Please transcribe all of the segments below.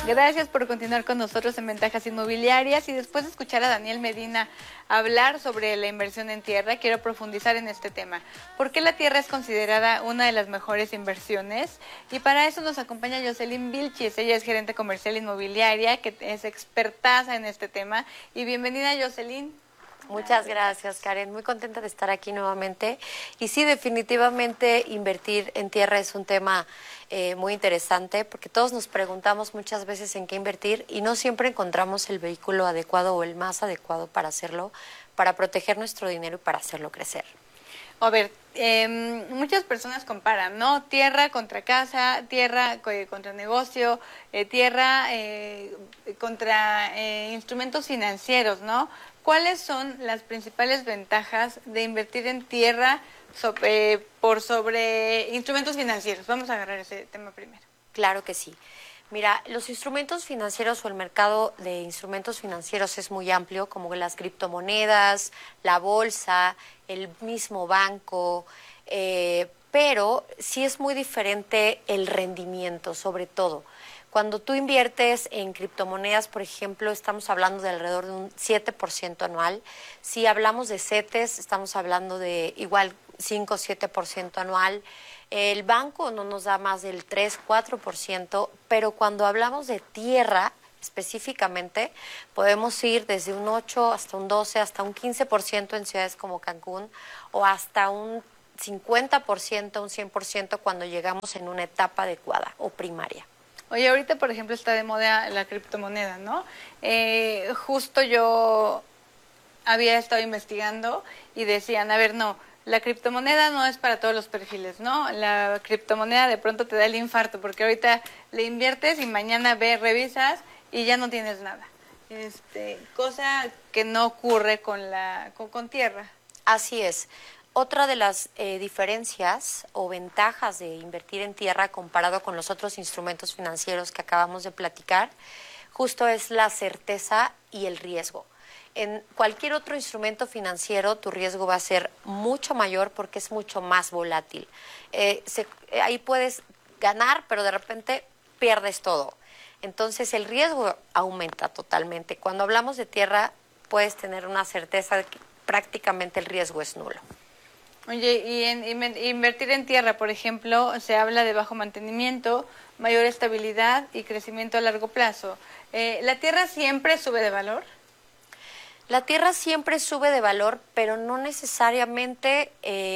Gracias por continuar con nosotros en Ventajas Inmobiliarias y después de escuchar a Daniel Medina hablar sobre la inversión en tierra, quiero profundizar en este tema. ¿Por qué la tierra es considerada una de las mejores inversiones? Y para eso nos acompaña Jocelyn Vilchis, ella es gerente comercial inmobiliaria, que es expertaza en este tema. Y bienvenida, Jocelyn. Muchas gracias, Karen. Muy contenta de estar aquí nuevamente. Y sí, definitivamente invertir en tierra es un tema muy interesante porque todos nos preguntamos muchas veces en qué invertir y no siempre encontramos el vehículo adecuado o el más adecuado para hacerlo, para proteger nuestro dinero y para hacerlo crecer. A ver, muchas personas comparan, ¿no? Tierra contra casa, tierra contra negocio, tierra contra instrumentos financieros, ¿no? ¿Cuáles son las principales ventajas de invertir en tierra por sobre instrumentos financieros? Vamos a agarrar ese tema primero. Claro que sí. Mira, los instrumentos financieros o el mercado de instrumentos financieros es muy amplio, como las criptomonedas, la bolsa, el mismo banco, pero sí es muy diferente el rendimiento, sobre todo. Cuando tú inviertes en criptomonedas, por ejemplo, estamos hablando de alrededor de un 7% anual. Si hablamos de CETES, estamos hablando de igual 5 o 7% anual. El banco no nos da más del 3-4%, pero cuando hablamos de tierra específicamente, podemos ir desde un 8 hasta un 12, hasta un 15% en ciudades como Cancún, o hasta un 50%, un 100% cuando llegamos en una etapa adecuada o primaria. Oye, ahorita, por ejemplo, está de moda la criptomoneda, ¿no? Justo yo había estado investigando y decían, a ver, no, la criptomoneda no es para todos los perfiles, ¿no? La criptomoneda de pronto te da el infarto porque ahorita le inviertes y mañana revisas y ya no tienes nada. Cosa que no ocurre con tierra. Así es. Otra de las diferencias o ventajas de invertir en tierra comparado con los otros instrumentos financieros que acabamos de platicar, justo es la certeza y el riesgo. En cualquier otro instrumento financiero tu riesgo va a ser mucho mayor porque es mucho más volátil. Ahí puedes ganar, pero de repente pierdes todo. Entonces el riesgo aumenta totalmente. Cuando hablamos de tierra puedes tener una certeza de que prácticamente el riesgo es nulo. Oye, y en invertir en tierra, por ejemplo, se habla de bajo mantenimiento, mayor estabilidad y crecimiento a largo plazo. ¿La tierra siempre sube de valor? La tierra siempre sube de valor, pero no necesariamente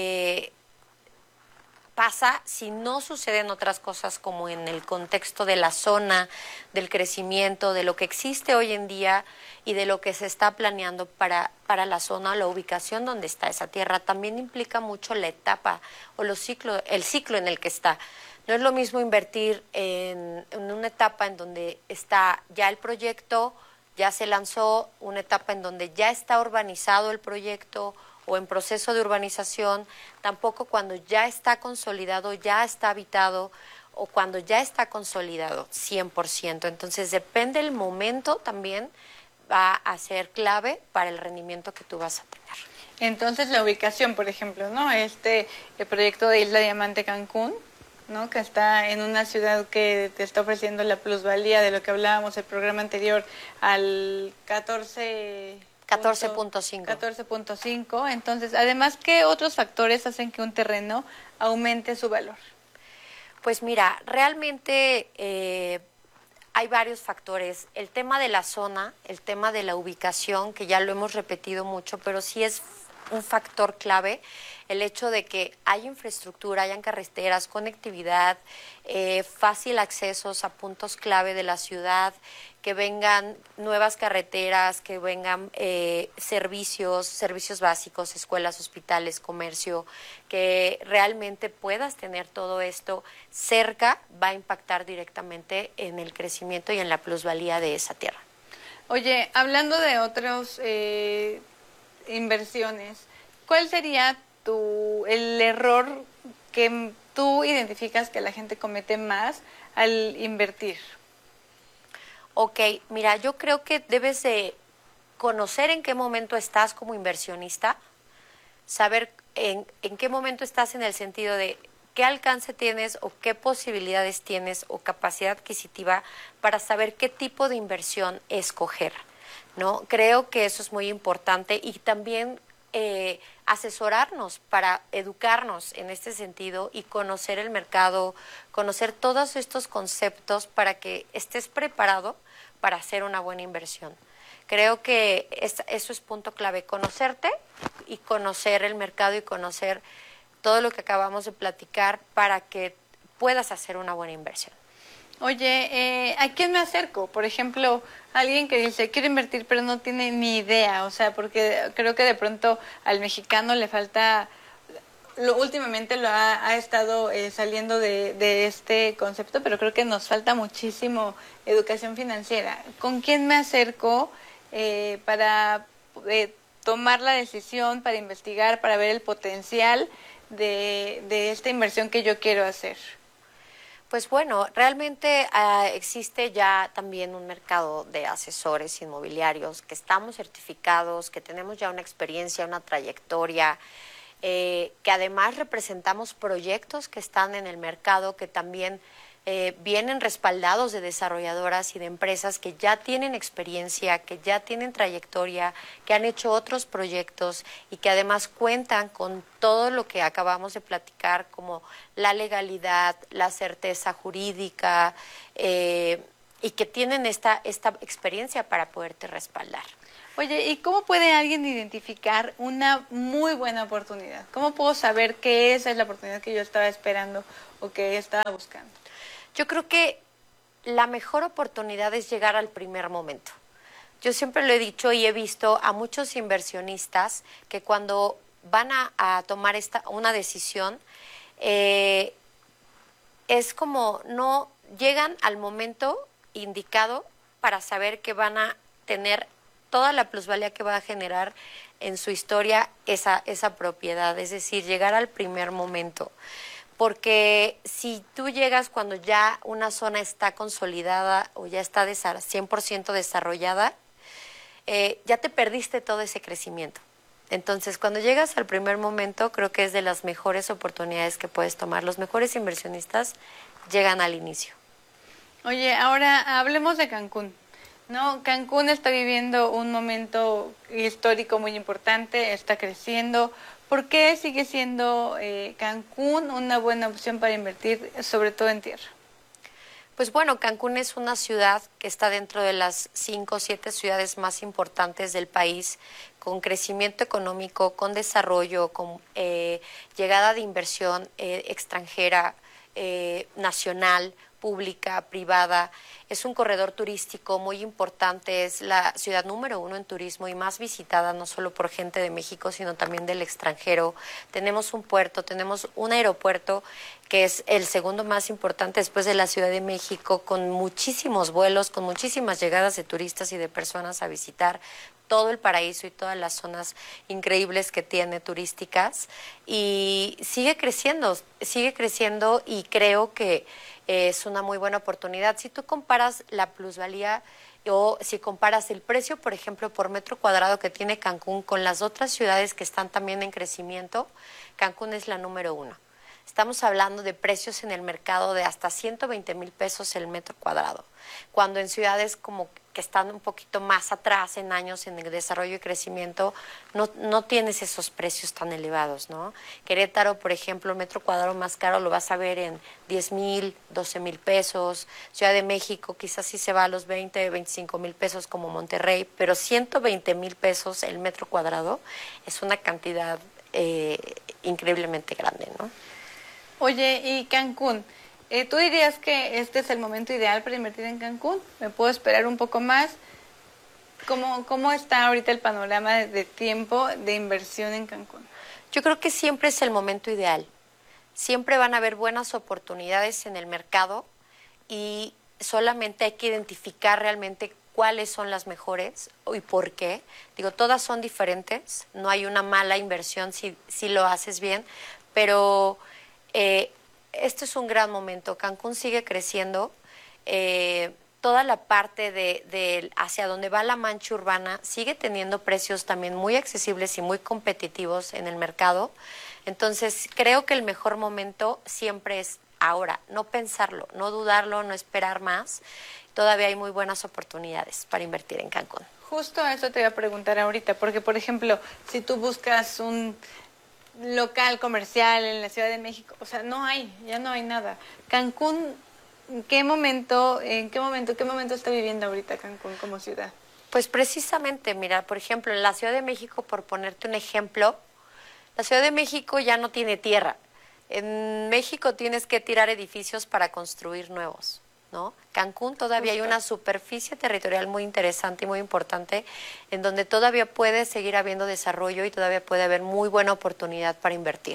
pasa si no suceden otras cosas como en el contexto de la zona, del crecimiento, de lo que existe hoy en día y de lo que se está planeando para la zona, la ubicación donde está esa tierra. También implica mucho la etapa o el ciclo en el que está. No es lo mismo invertir en una etapa en donde está ya el proyecto, ya se lanzó, una etapa en donde ya está urbanizado el proyecto o en proceso de urbanización, tampoco cuando ya está consolidado, ya está habitado o cuando ya está consolidado 100%. Entonces depende el momento también, va a ser clave para el rendimiento que tú vas a tener. Entonces la ubicación, por ejemplo, ¿no? El proyecto de Isla Diamante Cancún, ¿no? Que está en una ciudad que te está ofreciendo la plusvalía de lo que hablábamos el programa anterior al 14.5. Entonces, además, ¿qué otros factores hacen que un terreno aumente su valor? Pues mira, realmente hay varios factores. El tema de la zona, el tema de la ubicación, que ya lo hemos repetido mucho, pero sí es un factor clave, el hecho de que haya infraestructura, hayan carreteras, conectividad, fácil accesos a puntos clave de la ciudad, que vengan nuevas carreteras, que vengan servicios básicos, escuelas, hospitales, comercio, que realmente puedas tener todo esto cerca, va a impactar directamente en el crecimiento y en la plusvalía de esa tierra. Oye, hablando de otras inversiones, ¿cuál sería el error que tú identificas que la gente comete más al invertir? Ok, mira, yo creo que debes de conocer en qué momento estás como inversionista, saber en qué momento estás en el sentido de qué alcance tienes o qué posibilidades tienes o capacidad adquisitiva para saber qué tipo de inversión escoger, ¿no? Creo que eso es muy importante y también asesorarnos para educarnos en este sentido y conocer el mercado, conocer todos estos conceptos para que estés preparado para hacer una buena inversión. Creo que eso es punto clave, conocerte y conocer el mercado y conocer todo lo que acabamos de platicar para que puedas hacer una buena inversión. Oye, ¿a quién me acerco? Por ejemplo, alguien que dice, quiero invertir, pero no tiene ni idea. O sea, porque creo que de pronto al mexicano le falta, últimamente ha estado saliendo de este concepto, pero creo que nos falta muchísimo educación financiera. ¿Con quién me acerco para tomar la decisión, para investigar, para ver el potencial de esta inversión que yo quiero hacer? Pues bueno, realmente existe ya también un mercado de asesores inmobiliarios que estamos certificados, que tenemos ya una experiencia, una trayectoria, que además representamos proyectos que están en el mercado, que también vienen respaldados de desarrolladoras y de empresas que ya tienen experiencia, que ya tienen trayectoria, que han hecho otros proyectos y que además cuentan con todo lo que acabamos de platicar, como la legalidad, la certeza jurídica, y que tienen esta experiencia para poderte respaldar. Oye, ¿y cómo puede alguien identificar una muy buena oportunidad? ¿Cómo puedo saber que esa es la oportunidad que yo estaba esperando o que estaba buscando? Yo creo que la mejor oportunidad es llegar al primer momento. Yo siempre lo he dicho y he visto a muchos inversionistas que cuando van a tomar una decisión, es como no llegan al momento indicado para saber que van a tener toda la plusvalía que va a generar en su historia esa propiedad, es decir, llegar al primer momento. Porque si tú llegas cuando ya una zona está consolidada o ya está 100% desarrollada, ya te perdiste todo ese crecimiento. Entonces, cuando llegas al primer momento, creo que es de las mejores oportunidades que puedes tomar. Los mejores inversionistas llegan al inicio. Oye, ahora hablemos de Cancún. No, Cancún está viviendo un momento histórico muy importante, está creciendo. ¿Por qué sigue siendo Cancún una buena opción para invertir, sobre todo en tierra? Pues bueno, Cancún es una ciudad que está dentro de las 5 o 7 ciudades más importantes del país, con crecimiento económico, con desarrollo, con llegada de inversión extranjera, nacional, pública, privada. Es un corredor turístico muy importante, es la ciudad número 1 en turismo y más visitada no solo por gente de México, sino también del extranjero. Tenemos un puerto, tenemos un aeropuerto que es el segundo más importante después de la Ciudad de México, con muchísimos vuelos, con muchísimas llegadas de turistas y de personas a visitar todo el paraíso y todas las zonas increíbles que tiene turísticas, y sigue creciendo y creo que es una muy buena oportunidad. Si tú comparas la plusvalía o si comparas el precio, por ejemplo, por metro cuadrado que tiene Cancún con las otras ciudades que están también en crecimiento, Cancún es la número 1. Estamos hablando de precios en el mercado de hasta 120,000 pesos el metro cuadrado, cuando en ciudades como que están un poquito más atrás en años en el desarrollo y crecimiento, no tienes esos precios tan elevados, ¿no? Querétaro, por ejemplo, el metro cuadrado más caro lo vas a ver en 10,000, 12,000 pesos. Ciudad de México quizás sí se va a los 20, 25,000 pesos como Monterrey, pero 120,000 pesos el metro cuadrado es una cantidad increíblemente grande, ¿no? Oye, y Cancún, ¿tú dirías que este es el momento ideal para invertir en Cancún? ¿Me puedo esperar un poco más? ¿Cómo está ahorita el panorama de tiempo de inversión en Cancún? Yo creo que siempre es el momento ideal. Siempre van a haber buenas oportunidades en el mercado y solamente hay que identificar realmente cuáles son las mejores y por qué. Digo, todas son diferentes, no hay una mala inversión si lo haces bien, pero este es un gran momento. Cancún sigue creciendo. Toda la parte de hacia donde va la mancha urbana sigue teniendo precios también muy accesibles y muy competitivos en el mercado. Entonces, creo que el mejor momento siempre es ahora, no pensarlo, no dudarlo, no esperar más. Todavía hay muy buenas oportunidades para invertir en Cancún. Justo eso te iba a preguntar ahorita, porque por ejemplo, si tú buscas un local comercial en la Ciudad de México, o sea, ya no hay nada. Cancún, qué momento está viviendo ahorita Cancún como ciudad? Pues precisamente, mira, por ejemplo, en la Ciudad de México, por ponerte un ejemplo, la Ciudad de México ya no tiene tierra. En México tienes que tirar edificios para construir nuevos, ¿no? Cancún todavía hay Justo. una superficie territorial muy interesante y muy importante en donde todavía puede seguir habiendo desarrollo y todavía puede haber muy buena oportunidad para invertir.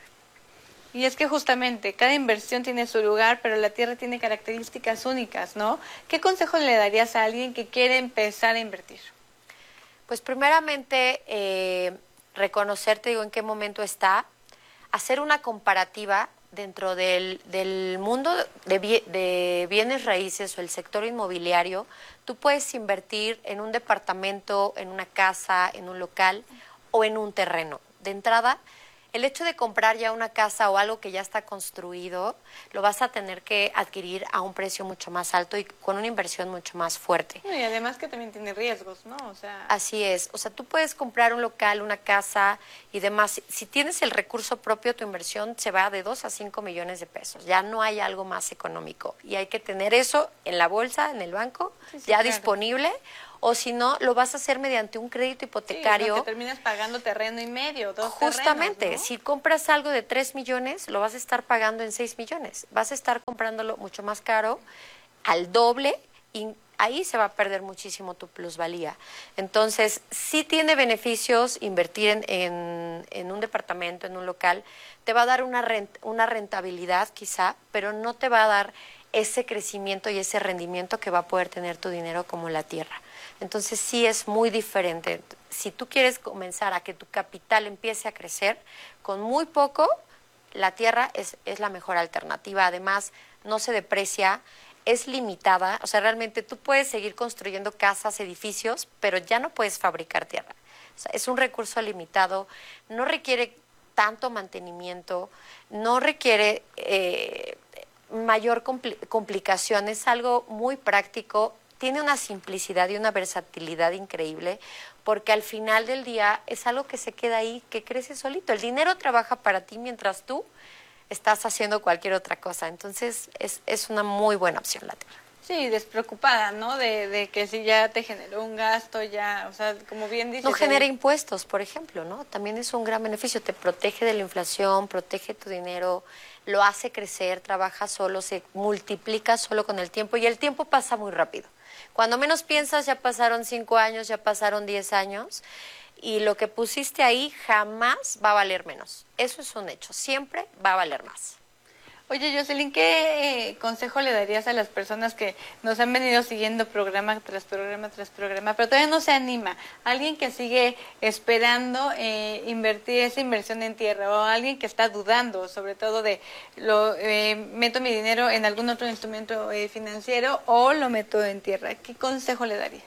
Y es que justamente cada inversión tiene su lugar, pero la tierra tiene características únicas, ¿no? ¿Qué consejo le darías a alguien que quiere empezar a invertir? Pues primeramente reconocer, te digo, en qué momento está, hacer una comparativa dentro del mundo de bienes raíces o el sector inmobiliario. Tú puedes invertir en un departamento, en una casa, en un local o en un terreno. De entrada, el hecho de comprar ya una casa o algo que ya está construido, lo vas a tener que adquirir a un precio mucho más alto y con una inversión mucho más fuerte. No, y además que también tiene riesgos, ¿no? O sea, Así es, o sea, tú puedes comprar un local, una casa y demás. Si tienes el recurso propio, tu inversión se va de 2 a 5 millones de pesos. Ya no hay algo más económico y hay que tener eso en la bolsa, en el banco, sí, ya claro. disponible, o si no, lo vas a hacer mediante un crédito Sí, hipotecario. que terminas pagando terreno y medio, dos Justamente, terrenos, ¿no? si compras algo de 3 millones, lo vas a estar pagando en 6 millones. Vas a estar comprándolo mucho más caro, al doble, y ahí se va a perder muchísimo tu plusvalía. Entonces, sí tiene beneficios invertir en un departamento, en un local. Te va a dar una rentabilidad quizá, pero no te va a dar ese crecimiento y ese rendimiento que va a poder tener tu dinero como la tierra. Entonces sí es muy diferente. Si tú quieres comenzar a que tu capital empiece a crecer, con muy poco, la tierra es la mejor alternativa. Además, no se deprecia, es limitada. O sea, realmente tú puedes seguir construyendo casas, edificios, pero ya no puedes fabricar tierra. O sea, es un recurso limitado, no requiere tanto mantenimiento, no requiere mayor complicación, es algo muy práctico, tiene una simplicidad y una versatilidad increíble, porque al final del día es algo que se queda ahí, que crece solito. El dinero trabaja para ti mientras tú estás haciendo cualquier otra cosa. Entonces es una muy buena opción la tierra. Sí, despreocupada, ¿no? De que si ya te generó un gasto, ya, o sea, como bien dices. No genera impuestos, por ejemplo, ¿no? También es un gran beneficio, te protege de la inflación, protege tu dinero, lo hace crecer, trabaja solo, se multiplica solo con el tiempo y el tiempo pasa muy rápido. Cuando menos piensas ya pasaron 5 años, ya pasaron 10 años y lo que pusiste ahí jamás va a valer menos. Eso es un hecho, siempre va a valer más. Oye, Jocelyn, ¿qué consejo le darías a las personas que nos han venido siguiendo programa tras programa tras programa, pero todavía no se anima? Alguien que sigue esperando invertir esa inversión en tierra o alguien que está dudando, sobre todo de meto mi dinero en algún otro instrumento financiero o lo meto en tierra. ¿Qué consejo le darías?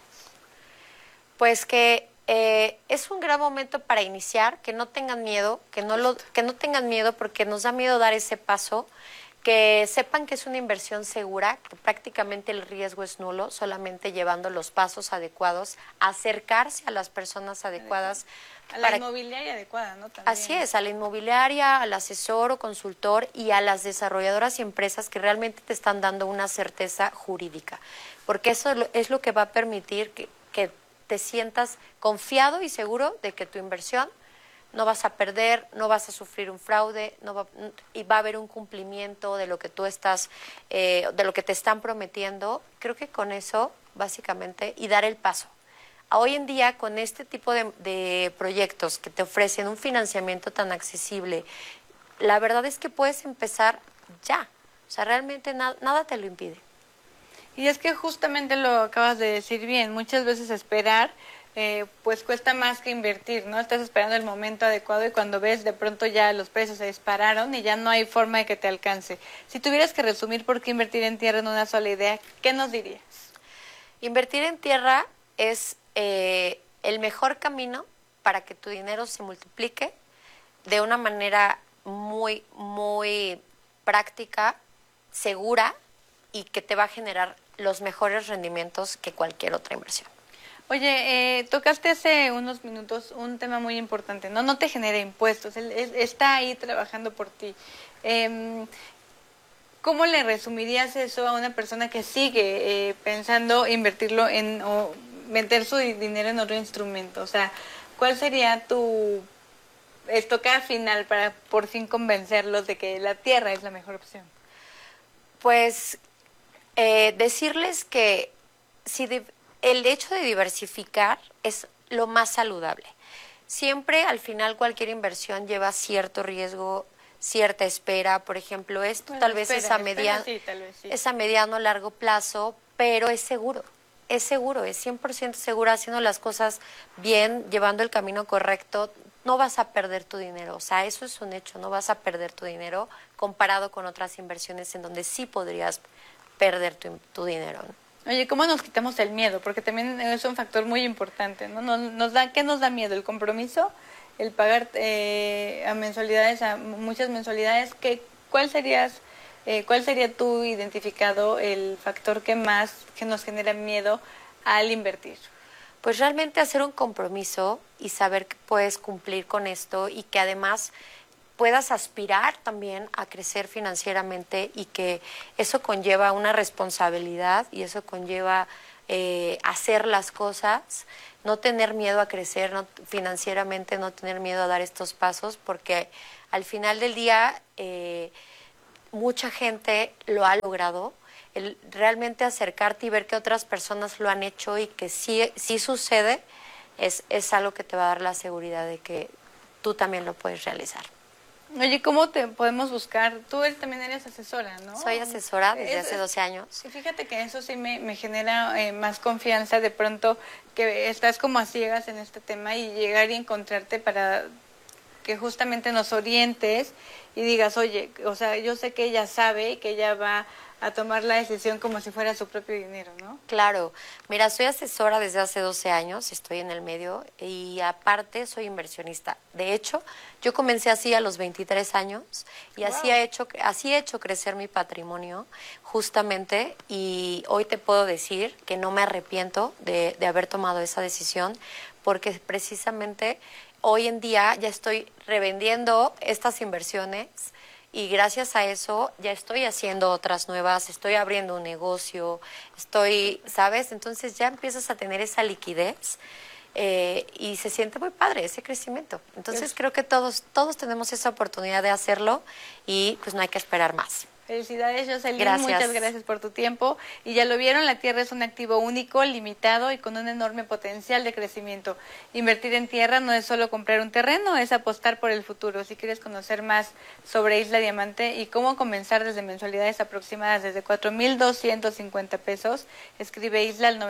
Pues que es un gran momento para iniciar, que no tengan miedo, que no tengan miedo porque nos da miedo dar ese paso, que sepan que es una inversión segura, que prácticamente el riesgo es nulo, solamente llevando los pasos adecuados, acercarse a las personas adecuadas. A la inmobiliaria adecuada, ¿no? También. Así es, a la inmobiliaria, al asesor o consultor y a las desarrolladoras y empresas que realmente te están dando una certeza jurídica, porque eso es lo que va a permitir que te sientas confiado y seguro de que tu inversión no vas a perder, no vas a sufrir un fraude, y va a haber un cumplimiento de lo que tú estás, de lo que te están prometiendo. Creo que con eso, básicamente, y dar el paso. Hoy en día, con este tipo de proyectos que te ofrecen un financiamiento tan accesible, la verdad es que puedes empezar ya. O sea, realmente nada te lo impide. Y es que justamente lo acabas de decir bien, muchas veces esperar pues cuesta más que invertir, ¿no? Estás esperando el momento adecuado y cuando ves de pronto ya los precios se dispararon y ya no hay forma de que te alcance. Si tuvieras que resumir por qué invertir en tierra en una sola idea, ¿qué nos dirías? Invertir en tierra es el mejor camino para que tu dinero se multiplique de una manera muy, muy práctica, segura y que te va a generar los mejores rendimientos que cualquier otra inversión. Oye, tocaste hace unos minutos un tema muy importante, ¿no? No te genera impuestos, él está ahí trabajando por ti. ¿Cómo le resumirías eso a una persona que sigue pensando invertirlo o meter su dinero en otro instrumento? O sea, ¿cuál sería tu estocada final para por fin convencerlos de que la tierra es la mejor opción? Pues decirles que el hecho de diversificar es lo más saludable. Siempre al final cualquier inversión lleva cierto riesgo, cierta espera. Por ejemplo, esto tal vez es a mediano o largo plazo, pero es seguro. Es seguro, es 100% seguro, haciendo las cosas bien, llevando el camino correcto. No vas a perder tu dinero, o sea, eso es un hecho, no vas a perder tu dinero comparado con otras inversiones en donde sí podrías perder tu dinero, ¿no? Oye, ¿cómo nos quitamos el miedo? Porque también es un factor muy importante, ¿no? ¿Qué nos da miedo? ¿El compromiso? ¿El pagar a mensualidades, a muchas mensualidades? ¿Cuál sería tu identificado el factor que nos genera miedo al invertir? Pues realmente hacer un compromiso y saber que puedes cumplir con esto y que además puedas aspirar también a crecer financieramente y que eso conlleva una responsabilidad y eso conlleva hacer las cosas, no tener miedo a crecer financieramente, no tener miedo a dar estos pasos, porque al final del día mucha gente lo ha logrado. El realmente acercarte y ver que otras personas lo han hecho y que sí sucede, es algo que te va a dar la seguridad de que tú también lo puedes realizar. Oye, ¿cómo te podemos buscar? Tú también eres asesora, ¿no? Soy asesora desde hace 12 años. Sí, fíjate que eso sí me genera más confianza de pronto, que estás como a ciegas en este tema y llegar y encontrarte para que justamente nos orientes y digas, oye, o sea, yo sé que ella sabe que ella va a tomar la decisión como si fuera su propio dinero, ¿no? Claro. Mira, soy asesora desde hace 12 años, estoy en el medio y aparte soy inversionista. De hecho, yo comencé así a los 23 años y wow, así he hecho crecer mi patrimonio justamente, y hoy te puedo decir que no me arrepiento de haber tomado esa decisión, porque precisamente hoy en día ya estoy revendiendo estas inversiones y gracias a eso ya estoy haciendo otras nuevas, estoy abriendo un negocio, ¿sabes? Entonces ya empiezas a tener esa liquidez y se siente muy padre ese crecimiento. Entonces creo que todos tenemos esa oportunidad de hacerlo y pues no hay que esperar más. Felicidades, Jocelyn. Gracias. Muchas gracias por tu tiempo. Y ya lo vieron, la tierra es un activo único, limitado y con un enorme potencial de crecimiento. Invertir en tierra no es solo comprar un terreno, es apostar por el futuro. Si quieres conocer más sobre Isla Diamante y cómo comenzar desde mensualidades aproximadas desde 4,250 pesos, escribe Isla al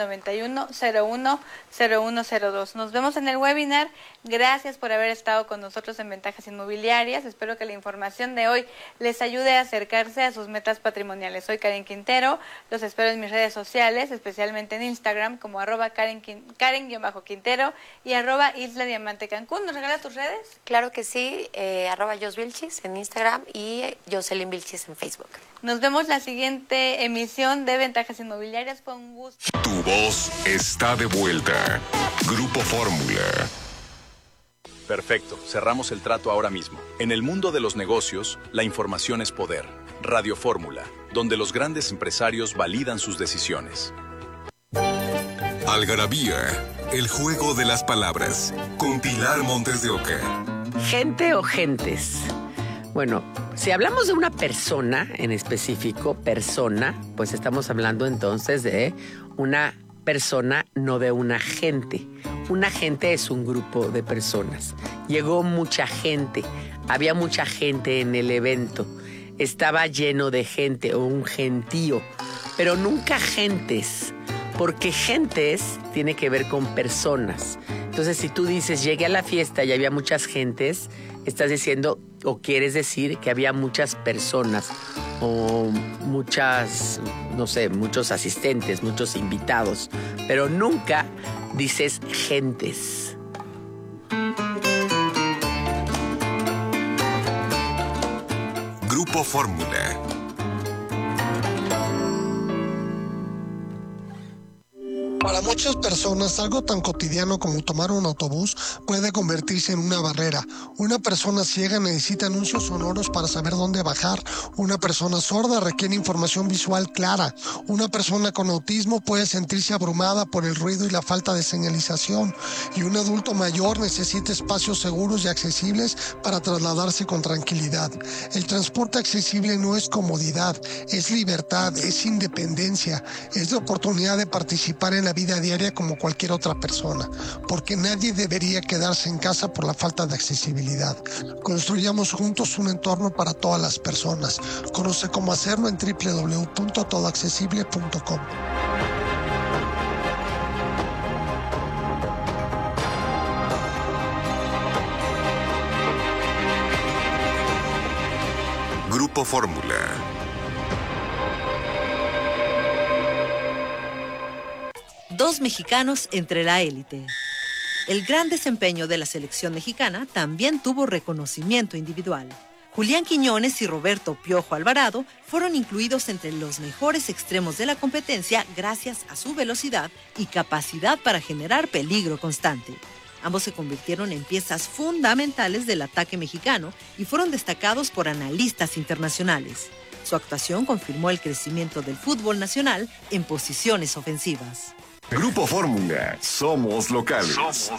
9991-010102. Nos vemos en el webinar. Gracias por haber estado con nosotros en Ventajas Inmobiliarias. Espero que la información de hoy les ayude a acercarse a sus metas patrimoniales. Soy Karen Quintero, los espero en mis redes sociales, especialmente en Instagram como @Karen_Quintero y @Isla Diamante Cancún. ¿Nos regalas tus redes? Claro que sí, @Josvilchis en Instagram y Jocelyn Vilchis en Facebook. Nos vemos la siguiente emisión de Ventajas Inmobiliarias. Fue un gusto. Tu voz está de vuelta. Grupo Fórmula. Perfecto, cerramos el trato ahora mismo. En el mundo de los negocios, la información es poder. Radio Fórmula, donde los grandes empresarios validan sus decisiones. Algarabía, el juego de las palabras, con Pilar Montes de Oca. ¿Gente o gentes? Bueno, si hablamos de una persona en específico, pues estamos hablando entonces de una persona, no de una gente. Una gente es un grupo de personas. Llegó mucha gente, había mucha gente en el evento, estaba lleno de gente o un gentío, pero nunca gentes, porque gentes tiene que ver con personas. Entonces, si tú dices, llegué a la fiesta y había muchas gentes, estás diciendo o quieres decir que había muchas personas o muchas, no sé, muchos asistentes, muchos invitados, pero nunca dices gentes. Grupo Fórmula. Para muchas personas, algo tan cotidiano como tomar un autobús puede convertirse en una barrera. Una persona ciega necesita anuncios sonoros para saber dónde bajar. Una persona sorda requiere información visual clara. Una persona con autismo puede sentirse abrumada por el ruido y la falta de señalización. Y un adulto mayor necesita espacios seguros y accesibles para trasladarse con tranquilidad. El transporte accesible no es comodidad, es libertad, es independencia, es la oportunidad de participar en la vida diaria como cualquier otra persona, porque nadie debería quedarse en casa por la falta de accesibilidad. Construyamos juntos un entorno para todas las personas. Conoce cómo hacerlo en www.todoaccesible.com. Grupo Fórmula. Dos mexicanos entre la élite. El gran desempeño de la selección mexicana también tuvo reconocimiento individual. Julián Quiñones y Roberto Piojo Alvarado fueron incluidos entre los mejores extremos de la competencia gracias a su velocidad y capacidad para generar peligro constante. Ambos se convirtieron en piezas fundamentales del ataque mexicano y fueron destacados por analistas internacionales. Su actuación confirmó el crecimiento del fútbol nacional en posiciones ofensivas. Grupo Fórmula. Somos locales.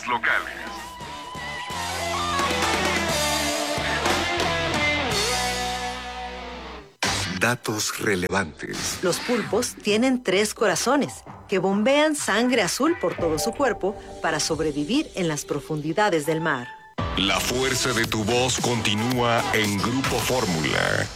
Datos relevantes. Los pulpos tienen 3 corazones que bombean sangre azul por todo su cuerpo para sobrevivir en las profundidades del mar. La fuerza de tu voz continúa en Grupo Fórmula.